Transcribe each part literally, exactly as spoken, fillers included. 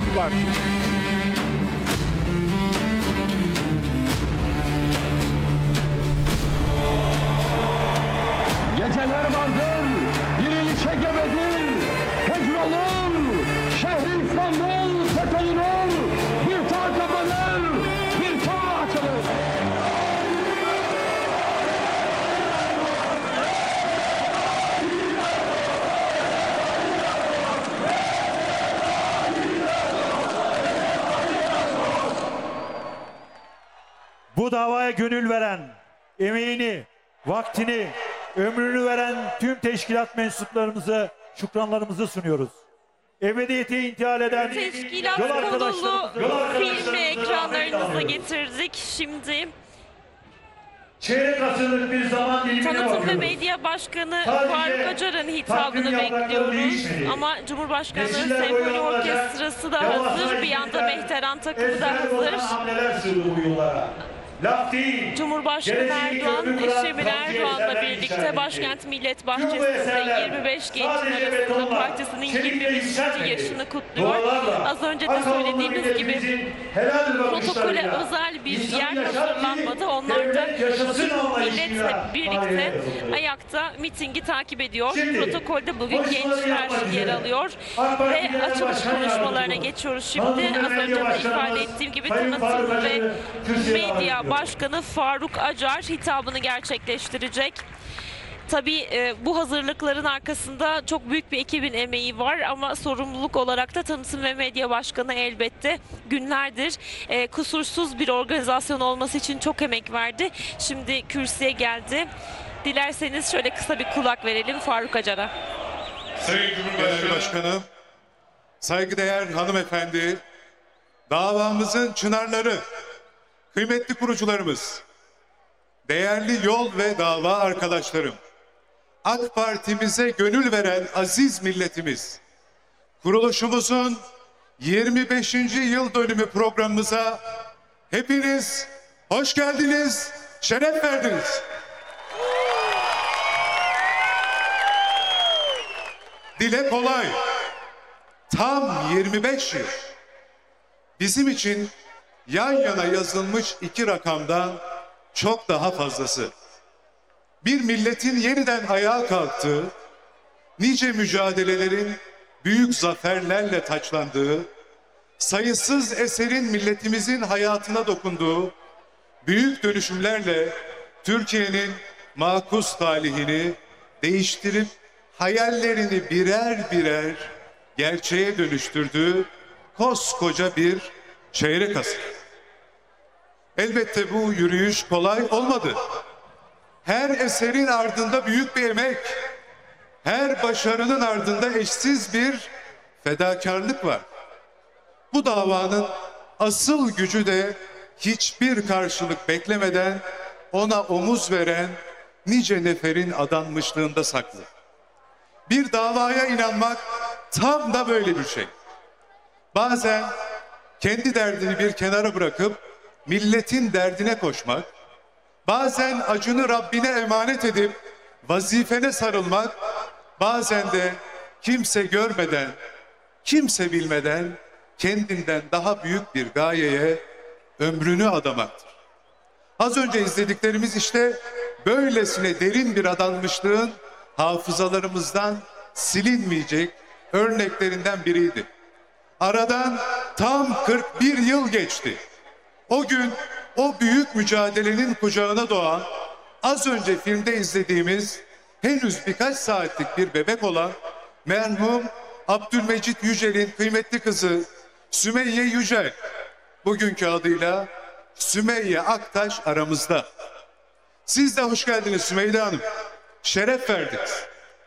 var. Geceler vardır, dirili çekemedir, hecrolur, şehri İstanbul fethedilir, bir tağ kapanır, bir tağ açılır. Bu davaya gönül veren, emeğini, vaktini, ömrünü veren tüm teşkilat mensuplarımıza şükranlarımızı sunuyoruz. Ebediyete intihal eden Teşkilat yol konulu arkadaşlarımıza, yol filmi arkadaşlarımıza ekranlarınıza selam getirdik. Şimdi Çeyrek asırlık bir zaman dilimine Tanıtım ve bakıyoruz. Medya Başkanı Sadece Faruk Acar'ın hitabını takvim yaprakları bekliyoruz. değişmedi. Ama Cumhurbaşkanı Nesiller Senfoni boyu olacak, Orkestrası da devasa hazır. Bir yanda ekipler, Mehteran takımı da ezber bozan hazır. hamleler sığdı bu yollara. Laf değil. Cumhurbaşkanı geleceği Erdoğan, köprü kuran eşi Emine tavsiye Erdoğan'la eserler birlikte işaretli. Başkent Millet Tüm bu Bahçesi'nde eserler yirmi beş gencin sadece arasında betonla, partisinin yirmi çelikle beşinci inşaatmedi. yaşını kutluyor. Duvarlarla, Az önce de Akalınlı söylediğimiz gibi milletimizin helal protokole bakışlarıyla, özel bir insanı yer yaşat ki hazırlanmadı. Onlar da devlet yaşasın tüm anlayışıyla milletle birlikte faaliyete yazılıyor. ayakta mitingi takip ediyor. Şimdi, Protokolde bugün konuşmaları gençler yapmak yer üzere alıyor. AK Parti Ve Genel açılış Başkan konuşmalarına Yardımcımız, geçiyoruz şimdi. Tanıtım ve Az önce Medya de Başkanımız ifade ettiğim gibi Sayın Tanıtım Faruk ve Acar'ı kürsüye davet Medya ediyorum. Başkanı Faruk Acar hitabını gerçekleştirecek. Tabii e, bu hazırlıkların arkasında çok büyük bir ekibin emeği var ama sorumluluk olarak da Tanıtım ve Medya Başkanı elbette günlerdir e, kusursuz bir organizasyon olması için çok emek verdi. Şimdi kürsüye geldi. Dilerseniz şöyle kısa bir kulak verelim Faruk Acar'a. Sayın Genel Cumhurbaşkanı, Başkanım, saygıdeğer hanımefendi, davamızın çınarları, kıymetli kurucularımız, değerli yol ve dava arkadaşlarım, AK Parti'mize gönül veren aziz milletimiz, kuruluşumuzun yirmi beşinci yıl dönümü programımıza hepiniz hoş geldiniz, şeref verdiniz. Dile kolay. Tam yirmi beş yıl. Bizim için yan yana yazılmış iki rakamdan çok daha fazlası. Bir milletin yeniden ayağa kalktığı, nice mücadelelerin büyük zaferlerle taçlandığı, sayısız eserin milletimizin hayatına dokunduğu, büyük dönüşümlerle Türkiye'nin makus talihini değiştirip hayallerini birer birer gerçeğe dönüştürdüğü koskoca bir çeyrek asır. Elbette bu yürüyüş kolay olmadı. Her eserin ardında büyük bir emek, her başarının ardında eşsiz bir fedakarlık var. Bu davanın asıl gücü de hiçbir karşılık beklemeden ona omuz veren nice neferin adanmışlığında saklı. Bir davaya inanmak tam da böyle bir şey. Bazen kendi derdini bir kenara bırakıp milletin derdine koşmak, bazen acını Rabbine emanet edip vazifene sarılmak, bazen de kimse görmeden, kimse bilmeden kendinden daha büyük bir gayeye ömrünü adamaktır. Az önce izlediklerimiz işte böylesine derin bir adanmışlığın hafızalarımızdan silinmeyecek örneklerinden biriydi. Aradan tam kırk bir yıl geçti. O gün o büyük mücadelenin kucağına doğan, az önce filmde izlediğimiz henüz birkaç saatlik bir bebek olan merhum Abdülmecit Yücel'in kıymetli kızı Sümeyye Yücel, bugünkü adıyla Sümeyye Aktaş aramızda. Siz de hoş geldiniz Sümeyye Hanım. Şeref verdiniz.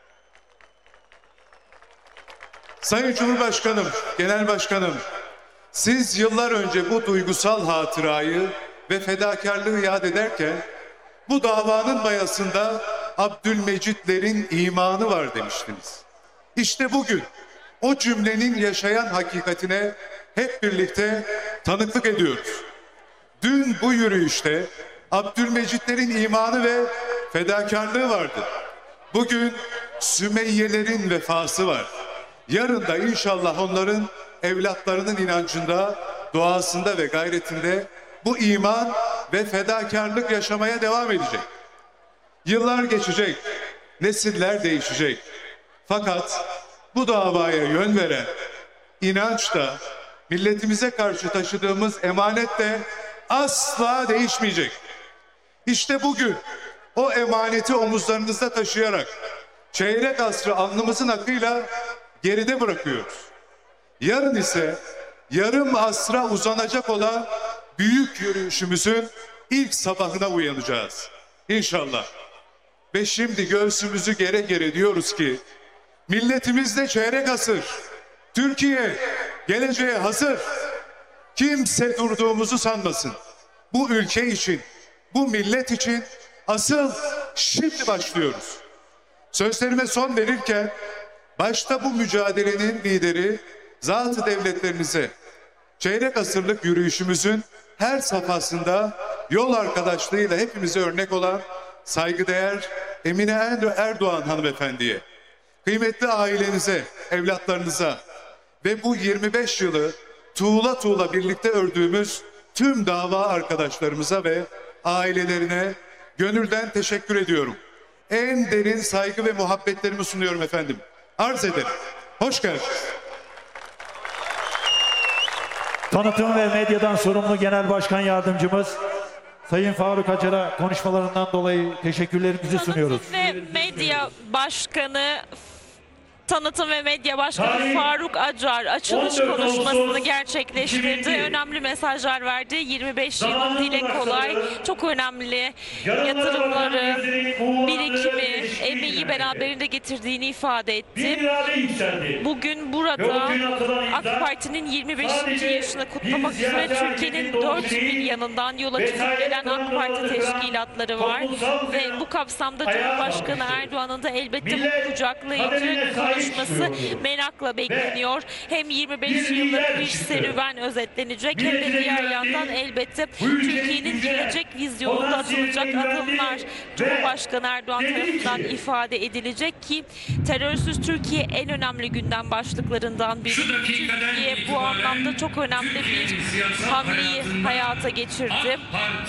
Sayın Cumhurbaşkanım, Genel Başkanım, siz yıllar önce bu duygusal hatırayı ve fedakarlığı yad ederken bu davanın mayasında Abdülmecitlerin imanı var demiştiniz. İşte bugün o cümlenin yaşayan hakikatine hep birlikte tanıklık ediyoruz. Dün bu yürüyüşte Abdülmecitlerin imanı ve fedakarlığı vardı. Bugün Sümeyyelerin vefası var. Yarın da inşallah onların evlatlarının inancında, duasında ve gayretinde bu iman ve fedakarlık yaşamaya devam edecek. Yıllar geçecek, nesiller değişecek. Fakat bu davaya yön veren inanç da, milletimize karşı taşıdığımız emanet de asla değişmeyecek. İşte bugün o emaneti omuzlarınızda taşıyarak çeyrek asrı alnımızın akıyla geride bırakıyoruz. Yarın ise yarım asra uzanacak olan büyük yürüyüşümüzün ilk sabahına uyanacağız. İnşallah. Ve şimdi göğsümüzü gere gere diyoruz ki milletimizde çeyrek asır, Türkiye geleceğe hazır. Kimse durduğumuzu sanmasın. Bu ülke için, bu millet için asıl şimdi başlıyoruz. Sözlerime son verirken başta bu mücadelenin lideri zat-ı devletlerinize çeyrek asırlık yürüyüşümüzün her safhasında yol arkadaşlığıyla hepimize örnek olan saygıdeğer Emine Erdoğan hanımefendiye, kıymetli ailenize, evlatlarınıza ve bu yirmi beş yılı tuğla tuğla birlikte ördüğümüz tüm dava arkadaşlarımıza ve ailelerine gönülden teşekkür ediyorum. En derin saygı ve muhabbetlerimi sunuyorum efendim. Arz ederim. Hoş geldiniz. Tanıtım ve medyadan sorumlu Genel Başkan Yardımcımız Sayın Faruk Acar'a konuşmalarından dolayı teşekkürlerimizi sunuyoruz. Tanıtım ve Medya Başkanı Tanıtım ve Medya Başkanı Faruk Acar açılış konuşmasını gerçekleştirdi. Önemli mesajlar verdi. yirmi beş yılın dile kolay, çok önemli yatırımları, birikimi, emeği beraberinde getirdiğini ifade etti. Bugün burada AK Parti'nin yirmi beşinci yaşını kutlamak üzere Türkiye'nin dört bir yanından yola çıkıp gelen AK Parti teşkilatları var. Ve bu kapsamda Cumhurbaşkanı Erdoğan'ın da elbette bu kucaklayıcı konuşması merakla bekleniyor. Hem yirmi beş yıllık bir serüven özetlenecek hem de diğer yandan elbette Türkiye'nin gelecek vizyonunda atılacak adımlar Cumhurbaşkanı Erdoğan tarafından ifade edilecek ki terörsüz Türkiye en önemli gündem başlıklarından biri. Türkiye bu anlamda çok önemli bir hamleyi hayata geçirdi.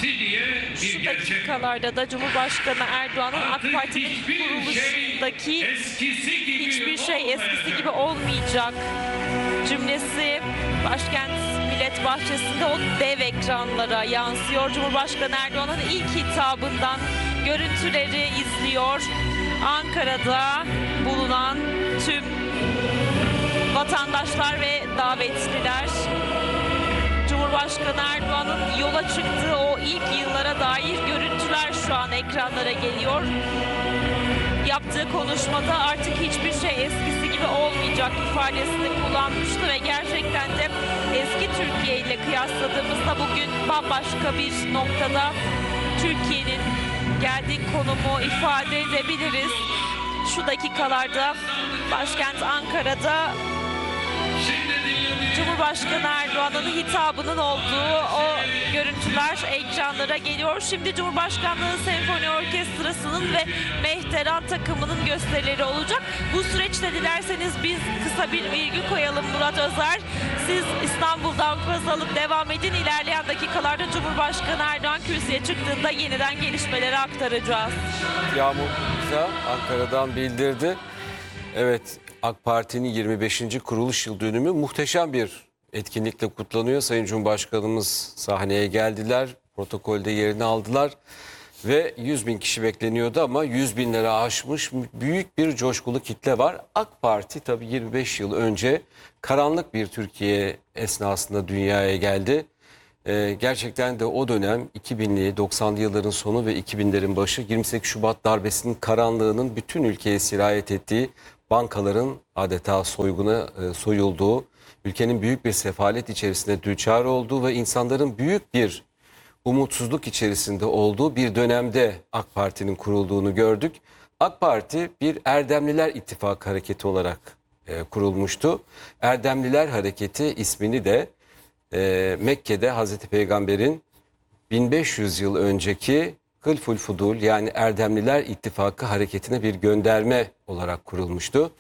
Şu dakikalarda da Cumhurbaşkanı Erdoğan'ın AK Parti'nin kuruluşundaki hiçbir şey eskisi gibi olmayacak cümlesi başkent Millet Bahçesi'nde o dev ekranlara yansıyor. Cumhurbaşkanı Erdoğan'ın ilk hitabından görüntüleri izliyor. Ankara'da bulunan tüm vatandaşlar ve davetliler Cumhurbaşkanı Erdoğan'ın yola çıktığı o ilk yıllara dair görüntüler şu an ekranlara geliyor. Yaptığı konuşmada artık hiçbir şey eskisi gibi olmayacak ifadesini kullanmıştı ve gerçekten de eski Türkiye ile kıyasladığımızda bugün bambaşka bir noktada Türkiye'nin geldiği konumu ifade edebiliriz. Şu dakikalarda başkent Ankara'da Cumhurbaşkanı Erdoğan'ın hitabının olduğu o görüntüler ekranlara geliyor. Şimdi Cumhurbaşkanlığı Senfoni Orkestrası'nın ve Mehteran takımının gösterileri olacak. Bu süreçte dilerseniz biz kısa bir virgül koyalım Murat Özer. Siz İstanbul'dan koz alıp devam edin. İlerleyen dakikalarda Cumhurbaşkanı Erdoğan kürsüye çıktığında yeniden gelişmeleri aktaracağız. Yağmur bize Ankara'dan bildirdi. Evet, AK Parti'nin yirmi beşinci kuruluş yıl dönümü muhteşem bir etkinlikle kutlanıyor. Sayın Cumhurbaşkanımız sahneye geldiler, protokolde yerini aldılar ve yüz bin kişi bekleniyordu ama yüz binlere aşmış büyük bir coşkulu kitle var. AK Parti tabii yirmi beş yıl önce karanlık bir Türkiye esnasında dünyaya geldi. Ee, gerçekten de o dönem iki binli doksanlı yılların sonu ve iki binlerin başı yirmi sekiz Şubat darbesinin karanlığının bütün ülkeye sirayet ettiği, bankaların adeta soyguna e, soyulduğu, ülkenin büyük bir sefalet içerisinde düçar olduğu ve insanların büyük bir umutsuzluk içerisinde olduğu bir dönemde AK Parti'nin kurulduğunu gördük. AK Parti bir Erdemliler İttifakı hareketi olarak e, kurulmuştu. Erdemliler Hareketi ismini de e, Mekke'de Hazreti Peygamber'in bin beş yüz yıl önceki Hılful Fudul yani Erdemliler İttifakı hareketine bir gönderme olarak kurulmuştu.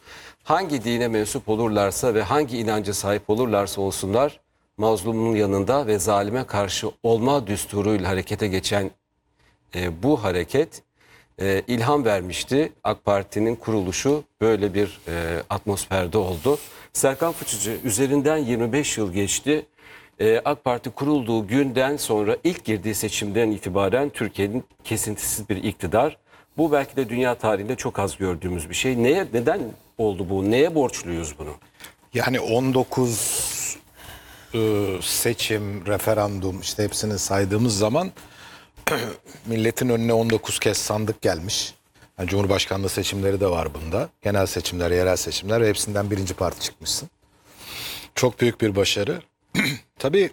hangi dine mensup olurlarsa ve hangi inanca sahip olurlarsa olsunlar mazlumun yanında ve zalime karşı olma düsturuyla harekete geçen e, bu hareket e, ilham vermişti. AK Parti'nin kuruluşu böyle bir e, atmosferde oldu. Serkan Fıçıcı, üzerinden yirmi beş yıl geçti. E, AK Parti kurulduğu günden sonra ilk girdiği seçimden itibaren Türkiye'nin kesintisiz bir iktidar. Bu belki de dünya tarihinde çok az gördüğümüz bir şey. Neye, neden oldu bu? Neye borçluyuz bunu? Yani on dokuz e, seçim, referandum işte hepsini saydığımız zaman milletin önüne on dokuz kez sandık gelmiş. Yani Cumhurbaşkanlığı seçimleri de var bunda. Genel seçimler, yerel seçimler ve hepsinden birinci parti çıkmışsın. Çok büyük bir başarı. Tabii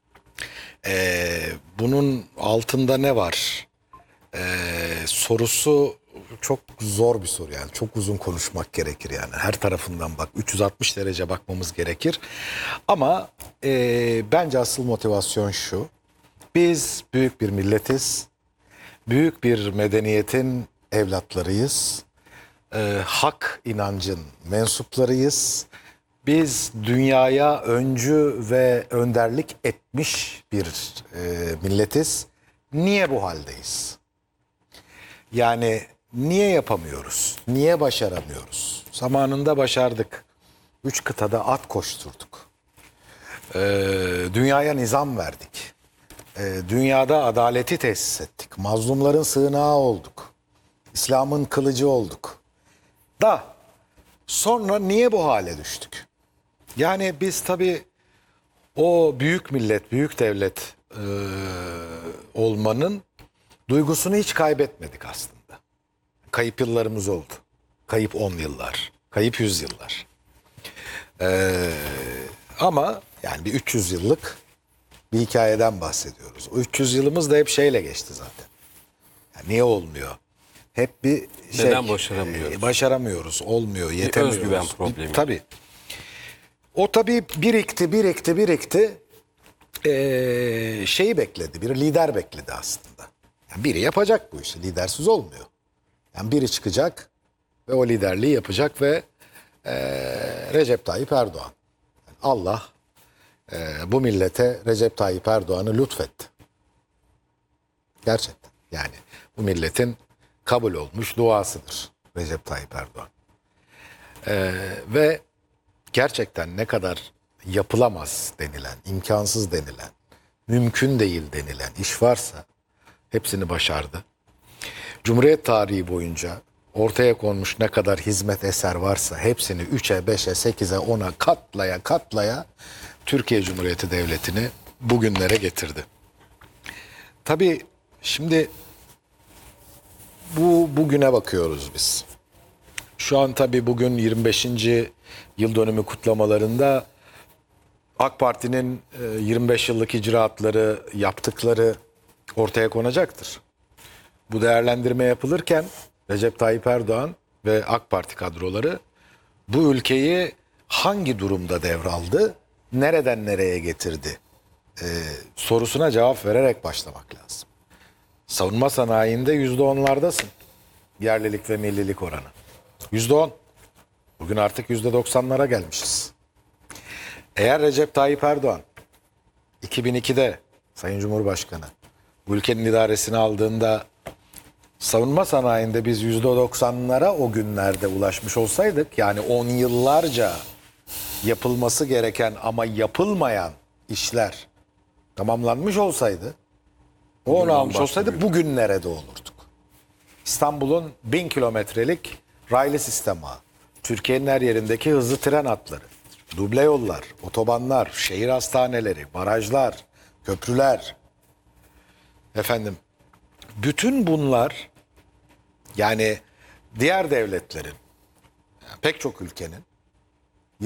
e, bunun altında ne var? E, sorusu çok zor bir soru yani. Çok uzun konuşmak gerekir yani. Her tarafından bak, üç yüz altmış derece bakmamız gerekir. Ama e, bence asıl motivasyon şu. Biz büyük bir milletiz. Büyük bir medeniyetin evlatlarıyız. E, hak inancın mensuplarıyız. Biz dünyaya öncü ve önderlik etmiş bir e, milletiz. Niye bu haldeyiz? Yani niye yapamıyoruz? Niye başaramıyoruz? Zamanında başardık. Üç kıtada at koşturduk. Ee, dünyaya nizam verdik. Ee, dünyada adaleti tesis ettik. Mazlumların sığınağı olduk. İslam'ın kılıcı olduk. Da sonra niye bu hale düştük? Yani biz tabii o büyük millet, büyük devlet e, olmanın duygusunu hiç kaybetmedik aslında. Kayıp yıllarımız oldu. Kayıp on yıllar, kayıp yüz yıllar. Ee, ama yani bir üç yüz yıllık bir hikayeden bahsediyoruz. O üç yüz yılımız da hep şeyle geçti zaten. Yani niye olmuyor? Hep bir şey. Neden başaramıyoruz? E, başaramıyoruz, olmuyor, yetemiyoruz. özgüven problemi. Bir, tabii. O tabii birikti, birikti, birikti. Ee, şeyi bekledi, bir lider bekledi aslında. Yani biri yapacak bu işi, lidersiz olmuyor. Yani biri çıkacak ve o liderliği yapacak ve e, Recep Tayyip Erdoğan. Yani Allah e, bu millete Recep Tayyip Erdoğan'ı lütfetti. Gerçekten. Yani bu milletin kabul olmuş duasıdır Recep Tayyip Erdoğan. E, ve gerçekten ne kadar yapılamaz denilen, imkansız denilen, mümkün değil denilen iş varsa hepsini başardı. Cumhuriyet tarihi boyunca ortaya konmuş ne kadar hizmet eser varsa hepsini üçe, beşe, sekize, ona katlaya katlaya Türkiye Cumhuriyeti Devleti'ni bugünlere getirdi. Tabii şimdi bu bugüne bakıyoruz biz. Şu an tabii bugün yirmi beşinci yıl dönümü kutlamalarında AK Parti'nin yirmi beş yıllık icraatları, yaptıkları ortaya konacaktır. Bu değerlendirme yapılırken Recep Tayyip Erdoğan ve AK Parti kadroları bu ülkeyi hangi durumda devraldı, nereden nereye getirdi ee, sorusuna cevap vererek başlamak lazım. Savunma sanayinde yüzde onlardasın. Yerlilik ve millilik oranı. Yüzde on. Bugün artık yüzde doksanlara gelmişiz. Eğer Recep Tayyip Erdoğan iki bin ikide Sayın Cumhurbaşkanı bu ülkenin idaresini aldığında savunma sanayinde biz yüzde doksanlara o günlerde ulaşmış olsaydık, yani on yıllarca yapılması gereken ama yapılmayan işler tamamlanmış olsaydı, o onu almış olsaydı bugün nerede olurduk? İstanbul'un bin kilometrelik raylı sistemi, Türkiye'nin her yerindeki hızlı tren hatları, duble yollar, otobanlar, şehir hastaneleri, barajlar, köprüler, efendim, bütün bunlar, yani diğer devletlerin, yani pek çok ülkenin